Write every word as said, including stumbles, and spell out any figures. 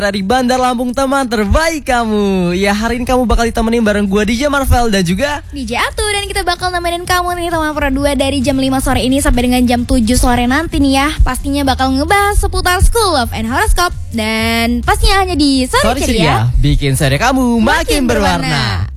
Dari Bandar Lampung, teman terbaik kamu. Ya, hari ini kamu bakal ditemenin bareng gue D J Marvel dan juga D J Atu. Dan kita bakal nemenin kamu nih teman Pro dua dari jam lima sore ini sampai dengan jam tujuh sore nanti nih ya. Pastinya bakal ngebahas seputar School Love and Horoscope. Dan pastinya hanya di Sore Ceria, bikin sore kamu makin, makin berwarna. berwarna.